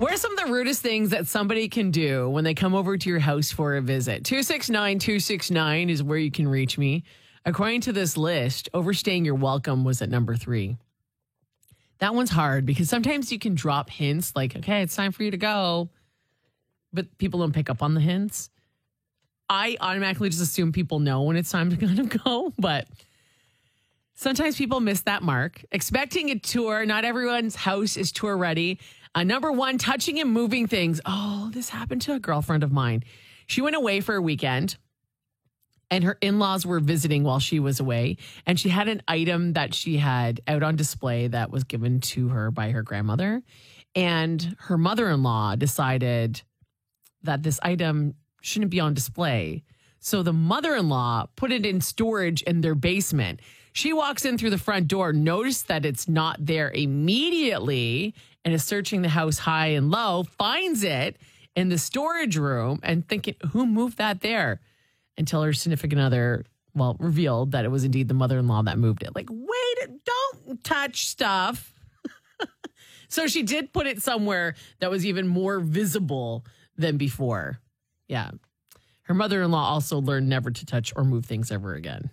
What are some of the rudest things that somebody can do when they come over to your house for a visit? 269-269 is where you can reach me. According to this list, overstaying your welcome was at number 3. That one's hard because sometimes you can drop hints like, okay, it's time for you to go. But people don't pick up on the hints. I automatically just assume people know when it's time to kind of go. But sometimes people miss that mark. Expecting a tour. Not everyone's house is tour ready. Number 1, touching and moving things. Oh, this happened to a girlfriend of mine. She went away for a weekend. And her in-laws were visiting while she was away. And she had an item that she had out on display that was given to her by her grandmother. And her mother-in-law decided that this item shouldn't be on display. So the mother-in-law put it in storage in their basement. She walks in through the front door, noticed that it's not there immediately, and is searching the house high and low, finds it in the storage room and thinking, who moved that there? Until her significant other, revealed that it was indeed the mother-in-law that moved it. Like, wait, don't touch stuff. So she did put it somewhere that was even more visible than before. Yeah. Her mother-in-law also learned never to touch or move things ever again.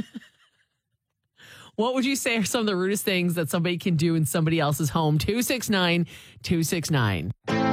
What would you say are some of the rudest things that somebody can do in somebody else's home? 269-269.